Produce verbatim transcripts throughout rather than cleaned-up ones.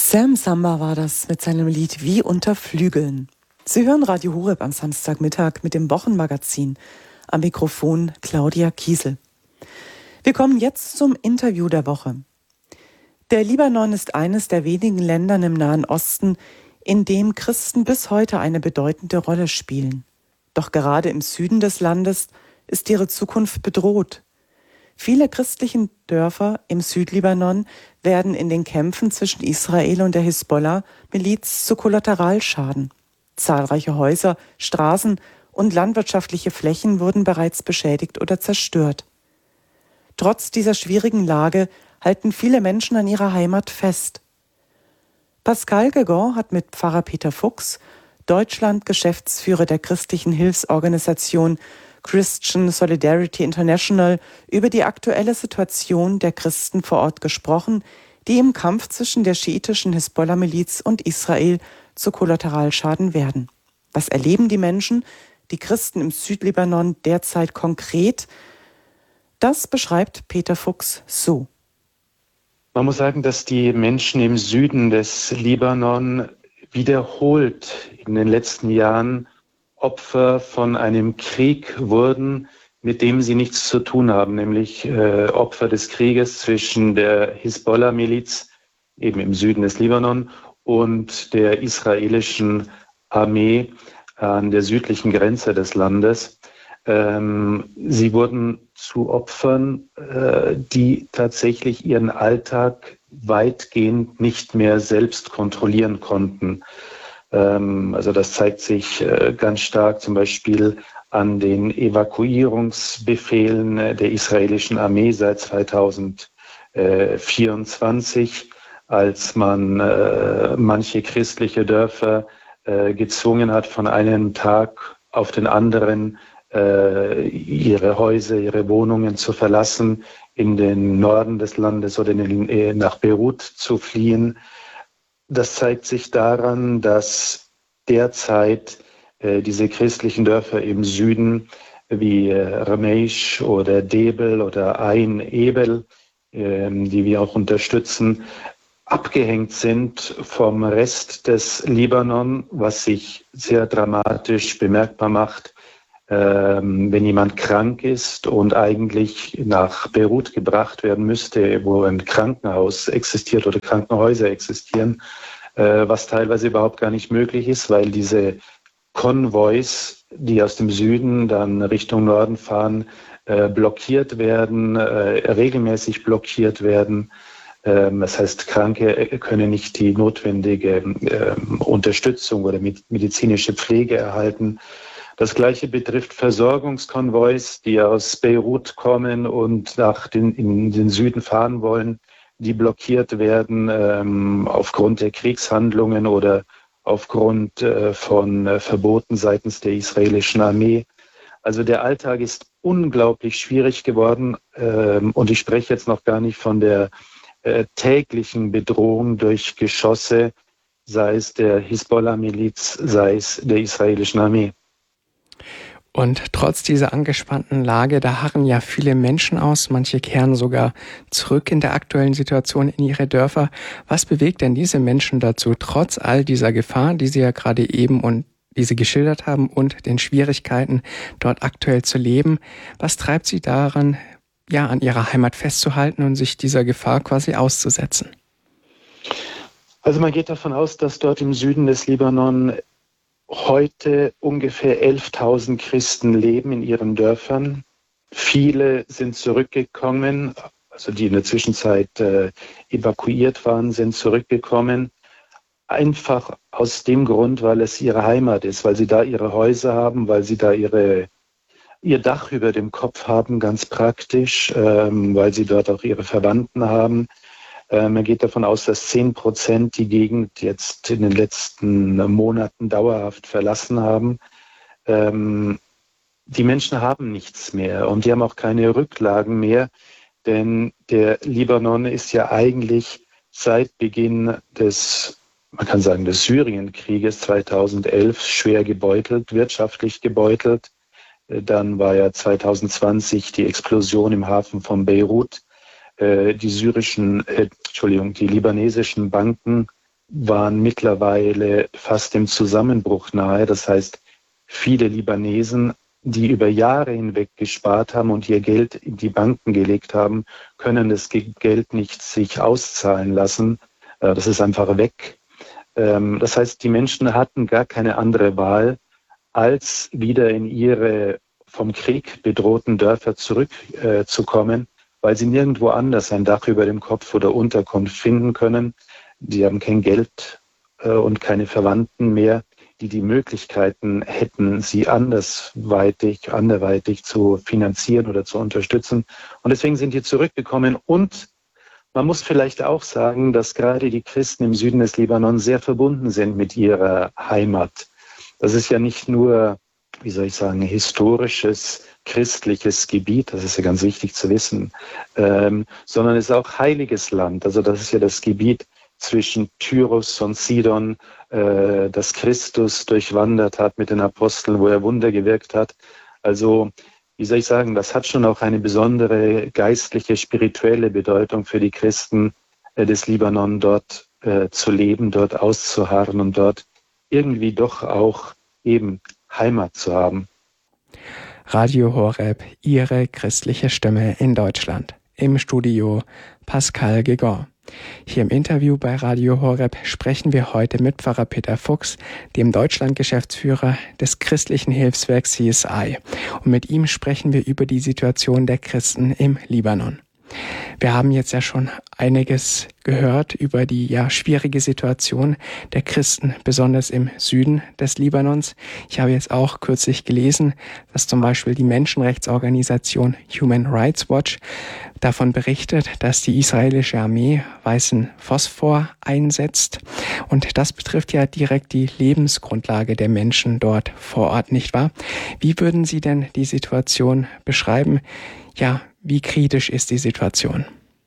Sam Samba war das mit seinem Lied Wie unter Flügeln. Sie hören Radio Horeb am Samstagmittag mit dem Wochenmagazin. Am Mikrofon Claudia Kiesel. Wir kommen jetzt zum Interview der Woche. Der Libanon ist eines der wenigen Länder im Nahen Osten, in dem Christen bis heute eine bedeutende Rolle spielen. Doch gerade im Süden des Landes ist ihre Zukunft bedroht. Viele christliche Dörfer im Südlibanon werden in den Kämpfen zwischen Israel und der Hisbollah-Miliz zu Kollateralschaden. Zahlreiche Häuser, Straßen und landwirtschaftliche Flächen wurden bereits beschädigt oder zerstört. Trotz dieser schwierigen Lage halten viele Menschen an ihrer Heimat fest. Pascal Gegon hat mit Pfarrer Peter Fuchs, Deutschland-Geschäftsführer der christlichen Hilfsorganisation Christian Solidarity International, über die aktuelle Situation der Christen vor Ort gesprochen, die im Kampf zwischen der schiitischen Hisbollah-Miliz und Israel zu Kollateralschaden werden. Was erleben die Menschen, die Christen im Südlibanon derzeit konkret? Das beschreibt Peter Fuchs so. Man muss sagen, dass die Menschen im Süden des Libanon wiederholt in den letzten Jahren Opfer von einem Krieg wurden, mit dem sie nichts zu tun haben, nämlich äh, Opfer des Krieges zwischen der Hisbollah-Miliz, eben im Süden des Libanon, und der israelischen Armee an der südlichen Grenze des Landes. Ähm, sie wurden zu Opfern, äh, die tatsächlich ihren Alltag weitgehend nicht mehr selbst kontrollieren konnten. Also das zeigt sich ganz stark zum Beispiel an den Evakuierungsbefehlen der israelischen Armee seit zweitausendvierundzwanzig, als man manche christliche Dörfer gezwungen hat, von einem Tag auf den anderen ihre Häuser, ihre Wohnungen zu verlassen, in den Norden des Landes oder in den, nach Beirut zu fliehen. Das zeigt sich daran, dass derzeit äh, diese christlichen Dörfer im Süden wie äh, Rameish oder Debel oder Ain Ebel, äh, die wir auch unterstützen, abgehängt sind vom Rest des Libanon, was sich sehr dramatisch bemerkbar macht, ähm, wenn jemand krank ist und eigentlich nach Beirut gebracht werden müsste, wo ein Krankenhaus existiert oder Krankenhäuser existieren, äh, was teilweise überhaupt gar nicht möglich ist, weil diese Konvois, die aus dem Süden dann Richtung Norden fahren, äh, blockiert werden, äh, regelmäßig blockiert werden. Ähm, das heißt, Kranke können nicht die notwendige äh, Unterstützung oder med- medizinische Pflege erhalten. Das Gleiche betrifft Versorgungskonvois, die aus Beirut kommen und nach den, in den Süden fahren wollen, die blockiert werden ähm, aufgrund der Kriegshandlungen oder aufgrund äh, von äh, Verboten seitens der israelischen Armee. Also der Alltag ist unglaublich schwierig geworden ähm, und ich spreche jetzt noch gar nicht von der äh, täglichen Bedrohung durch Geschosse, sei es der Hisbollah-Miliz, sei es der israelischen Armee. Und trotz dieser angespannten Lage, da harren ja viele Menschen aus, manche kehren sogar zurück in der aktuellen Situation in ihre Dörfer. Was bewegt denn diese Menschen dazu, trotz all dieser Gefahr, die sie ja gerade eben und die sie geschildert haben und den Schwierigkeiten, dort aktuell zu leben? Was treibt sie daran, ja, an ihrer Heimat festzuhalten und sich dieser Gefahr quasi auszusetzen? Also man geht davon aus, dass dort im Süden des Libanon heute ungefähr elftausend Christen leben in ihren Dörfern. Viele sind zurückgekommen, also die in der Zwischenzeit äh, evakuiert waren, sind zurückgekommen. Einfach aus dem Grund, weil es ihre Heimat ist, weil sie da ihre Häuser haben, weil sie da ihre, ihr Dach über dem Kopf haben, ganz praktisch, ähm, weil sie dort auch ihre Verwandten haben. Man geht davon aus, dass zehn Prozent die Gegend jetzt in den letzten Monaten dauerhaft verlassen haben. Die Menschen haben nichts mehr und die haben auch keine Rücklagen mehr, denn der Libanon ist ja eigentlich seit Beginn des, man kann sagen, des Syrienkrieges zweitausendelf schwer gebeutelt, wirtschaftlich gebeutelt. Dann war ja zweitausendzwanzig die Explosion im Hafen von Beirut. Die syrischen, äh, Entschuldigung, die libanesischen Banken waren mittlerweile fast dem Zusammenbruch nahe. Das heißt, viele Libanesen, die über Jahre hinweg gespart haben und ihr Geld in die Banken gelegt haben, können das Geld nicht sich auszahlen lassen. Das ist einfach weg. Das heißt, die Menschen hatten gar keine andere Wahl, als wieder in ihre vom Krieg bedrohten Dörfer zurückzukommen, weil sie nirgendwo anders ein Dach über dem Kopf oder Unterkunft finden können. Sie haben kein Geld und keine Verwandten mehr, die die Möglichkeiten hätten, sie andersweitig, anderweitig zu finanzieren oder zu unterstützen. Und deswegen sind die zurückgekommen. Und man muss vielleicht auch sagen, dass gerade die Christen im Süden des Libanon sehr verbunden sind mit ihrer Heimat. Das ist ja nicht nur, wie soll ich sagen, historisches, christliches Gebiet, das ist ja ganz wichtig zu wissen, ähm, sondern es ist auch heiliges Land. Also das ist ja das Gebiet zwischen Tyrus und Sidon, äh, das Christus durchwandert hat mit den Aposteln, wo er Wunder gewirkt hat. Also, wie soll ich sagen, das hat schon auch eine besondere geistliche, spirituelle Bedeutung für die Christen äh, des Libanon, dort äh, zu leben, dort auszuharren und dort irgendwie doch auch eben Heimat zu haben. Radio Horeb, Ihre christliche Stimme in Deutschland. Im Studio Pascal Gegon. Hier im Interview bei Radio Horeb sprechen wir heute mit Pfarrer Peter Fuchs, dem Deutschlandgeschäftsführer des christlichen Hilfswerks C S I. Und mit ihm sprechen wir über die Situation der Christen im Libanon. Wir haben jetzt ja schon einiges gehört über die ja schwierige Situation der Christen, besonders im Süden des Libanons. Ich habe jetzt auch kürzlich gelesen, dass zum Beispiel die Menschenrechtsorganisation Human Rights Watch davon berichtet, dass die israelische Armee weißen Phosphor einsetzt. Und das betrifft ja direkt die Lebensgrundlage der Menschen dort vor Ort, nicht wahr? Wie würden Sie denn die Situation beschreiben? Ja, wie kritisch ist die Situation?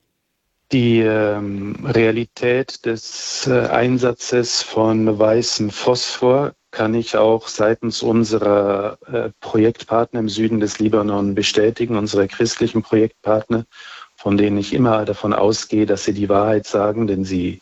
Die ähm, Realität des äh, Einsatzes von weißem Phosphor kann ich auch seitens unserer äh, Projektpartner im Süden des Libanon bestätigen, unsere christlichen Projektpartner, von denen ich immer davon ausgehe, dass sie die Wahrheit sagen, denn sie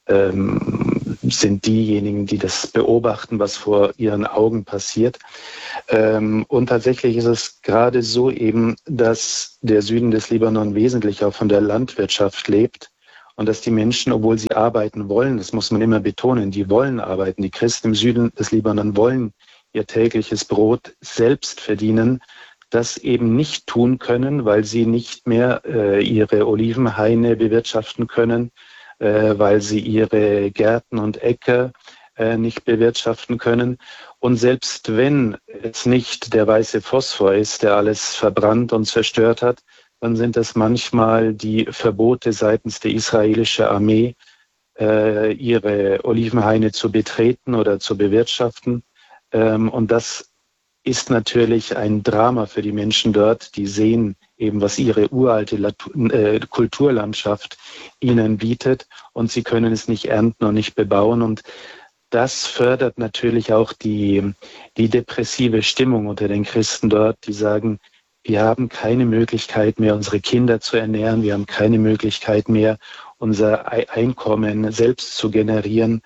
ähm, sind diejenigen, die das beobachten, was vor ihren Augen passiert. Ähm, und tatsächlich ist es gerade so eben, dass der Süden des Libanon wesentlich auch von der Landwirtschaft lebt und dass die Menschen, obwohl sie arbeiten wollen, das muss man immer betonen, die wollen arbeiten. Die Christen im Süden des Libanon wollen ihr tägliches Brot selbst verdienen, das eben nicht tun können, weil sie nicht mehr äh, ihre Olivenhaine bewirtschaften können, äh, weil sie ihre Gärten und Äcker äh, nicht bewirtschaften können. Und selbst wenn es nicht der weiße Phosphor ist, der alles verbrannt und zerstört hat, dann sind das manchmal die Verbote seitens der israelischen Armee, äh, ihre Olivenhaine zu betreten oder zu bewirtschaften. Ähm, und das ist natürlich ein Drama für die Menschen dort, die sehen eben, was ihre uralte Latu- äh, Kulturlandschaft ihnen bietet und sie können es nicht ernten und nicht bebauen. Und das fördert natürlich auch die, die depressive Stimmung unter den Christen dort, die sagen, wir haben keine Möglichkeit mehr, unsere Kinder zu ernähren, wir haben keine Möglichkeit mehr, unser Einkommen selbst zu generieren.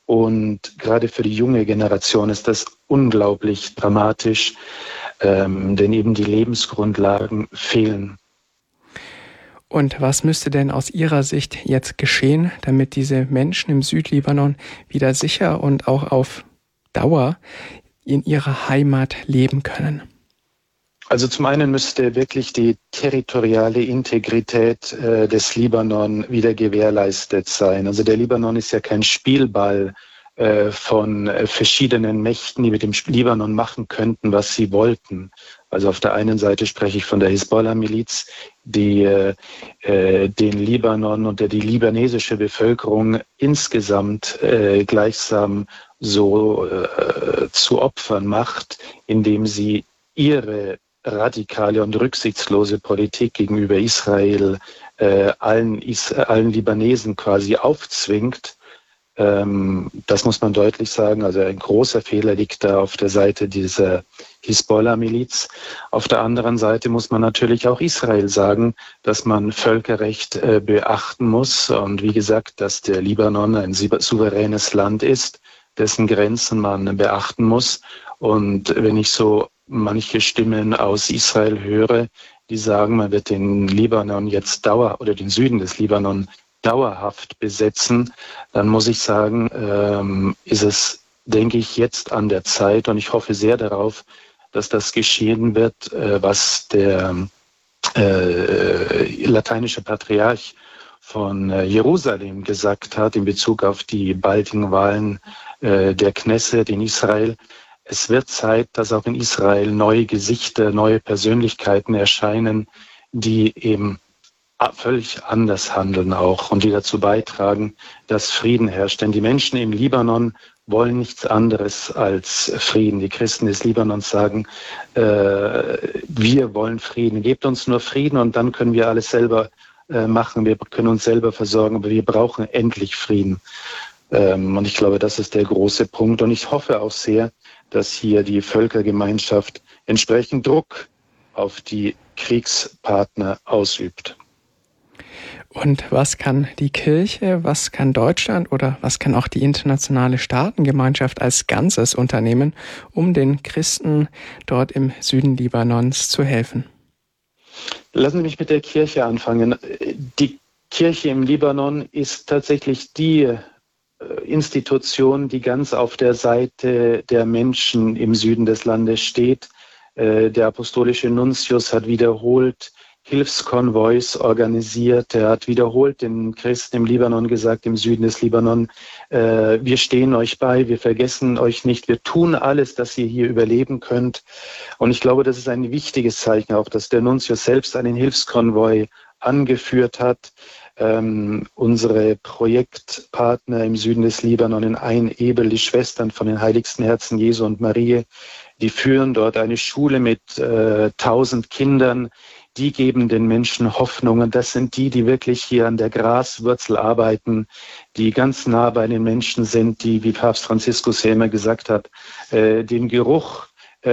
Und gerade für die junge Generation ist das unglaublich dramatisch, ähm, denn eben die Lebensgrundlagen fehlen. Und was müsste denn aus Ihrer Sicht jetzt geschehen, damit diese Menschen im Südlibanon wieder sicher und auch auf Dauer in ihrer Heimat leben können? Also zum einen müsste wirklich die territoriale Integrität äh, des Libanon wieder gewährleistet sein. Also der Libanon ist ja kein Spielball äh, von äh, verschiedenen Mächten, die mit dem Libanon machen könnten, was sie wollten. Also auf der einen Seite spreche ich von der Hisbollah-Miliz, die äh, äh, den Libanon und der, die libanesische Bevölkerung insgesamt äh, gleichsam so äh, zu Opfern macht, indem sie ihre radikale und rücksichtslose Politik gegenüber Israel äh, allen, Is- allen Libanesen quasi aufzwingt. Ähm, das muss man deutlich sagen. Also ein großer Fehler liegt da auf der Seite dieser Hisbollah-Miliz. Auf der anderen Seite muss man natürlich auch Israel sagen, dass man Völkerrecht äh, beachten muss. Und wie gesagt, dass der Libanon ein souveränes Land ist, dessen Grenzen man beachten muss. Und wenn ich so manche Stimmen aus Israel höre, die sagen, man wird den Libanon jetzt dauer oder den Süden des Libanon dauerhaft besetzen, dann muss ich sagen, ähm, ist es, denke ich, jetzt an der Zeit und ich hoffe sehr darauf, dass das geschehen wird, äh, was der äh, lateinische Patriarch von äh, Jerusalem gesagt hat in Bezug auf die baldigen Wahlen äh, der Knesset in Israel. Es wird Zeit, dass auch in Israel neue Gesichter, neue Persönlichkeiten erscheinen, die eben völlig anders handeln auch und die dazu beitragen, dass Frieden herrscht. Denn die Menschen im Libanon wollen nichts anderes als Frieden. Die Christen des Libanons sagen, äh, wir wollen Frieden. Gebt uns nur Frieden und dann können wir alles selber äh, machen. Wir können uns selber versorgen, aber wir brauchen endlich Frieden. Ähm, und ich glaube, das ist der große Punkt. Und ich hoffe auch sehr, dass hier die Völkergemeinschaft entsprechend Druck auf die Kriegspartner ausübt. Und was kann die Kirche, was kann Deutschland oder was kann auch die internationale Staatengemeinschaft als Ganzes unternehmen, um den Christen dort im Süden Libanons zu helfen? Lassen Sie mich mit der Kirche anfangen. Die Kirche im Libanon ist tatsächlich die Institution, die ganz auf der Seite der Menschen im Süden des Landes steht. Der apostolische Nuntius hat wiederholt Hilfskonvois organisiert. Er hat wiederholt den Christen im Libanon gesagt, im Süden des Libanon, äh, wir stehen euch bei, wir vergessen euch nicht, wir tun alles, dass ihr hier überleben könnt. Und ich glaube, das ist ein wichtiges Zeichen auch, dass der Nuntius selbst einen Hilfskonvoi angeführt hat. Ähm, unsere Projektpartner im Süden des Libanon in Ein-Ebel, die Schwestern von den Heiligsten Herzen Jesu und Marie, die führen dort eine Schule mit äh, tausend Kindern. Die geben den Menschen Hoffnung und das sind die, die wirklich hier an der Graswurzel arbeiten, die ganz nah bei den Menschen sind, die, wie Papst Franziskus ja immer gesagt hat, äh, den Geruch äh,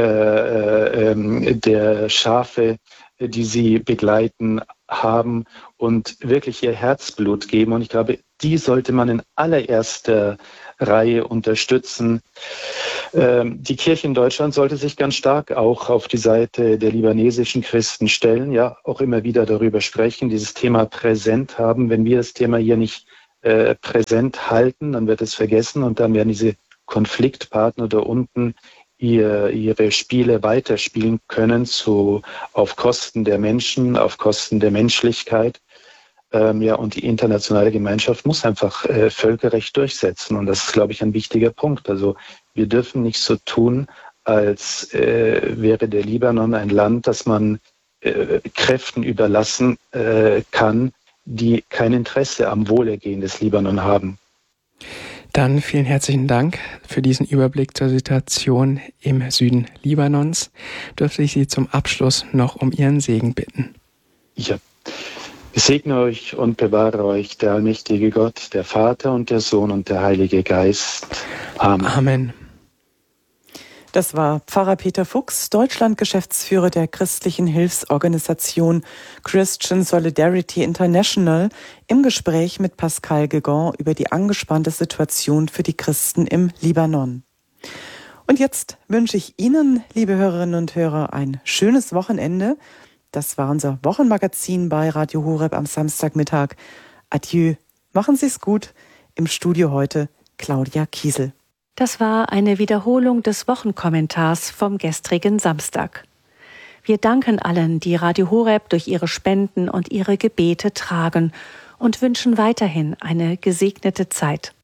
äh, der Schafe, die sie begleiten, haben und wirklich ihr Herzblut geben. Und ich glaube, die sollte man in allererster Reihe unterstützen. Ähm, die Kirche in Deutschland sollte sich ganz stark auch auf die Seite der libanesischen Christen stellen, ja, auch immer wieder darüber sprechen, dieses Thema präsent haben. Wenn wir das Thema hier nicht äh, präsent halten, dann wird es vergessen und dann werden diese Konfliktpartner da unten ihr, ihre Spiele weiterspielen können, zu, auf Kosten der Menschen, auf Kosten der Menschlichkeit. Ähm, ja, und die internationale Gemeinschaft muss einfach äh, Völkerrecht durchsetzen. Und das ist, glaube ich, ein wichtiger Punkt. Also wir dürfen nicht so tun, als äh, wäre der Libanon ein Land, das man äh, Kräften überlassen äh, kann, die kein Interesse am Wohlergehen des Libanon haben. Dann vielen herzlichen Dank für diesen Überblick zur Situation im Süden Libanons. Dürfte ich Sie zum Abschluss noch um Ihren Segen bitten? Ja. Segne euch und bewahre euch der allmächtige Gott, der Vater und der Sohn und der Heilige Geist. Amen. Amen. Das war Pfarrer Peter Fuchs, Deutschland-Geschäftsführer der christlichen Hilfsorganisation Christian Solidarity International, im Gespräch mit Pascal Guégan über die angespannte Situation für die Christen im Libanon. Und jetzt wünsche ich Ihnen, liebe Hörerinnen und Hörer, ein schönes Wochenende. Das war unser Wochenmagazin bei Radio Horeb am Samstagmittag. Adieu, machen Sie es gut. Im Studio heute Claudia Kiesel. Das war eine Wiederholung des Wochenkommentars vom gestrigen Samstag. Wir danken allen, die Radio Horeb durch ihre Spenden und ihre Gebete tragen und wünschen weiterhin eine gesegnete Zeit.